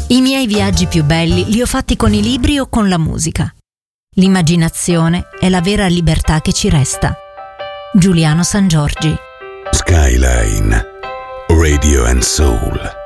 I miei viaggi più belli li ho fatti con i libri o con la musica. L'immaginazione è la vera libertà che ci resta. Giuliano Sangiorgi. Skyline Radio and Soul.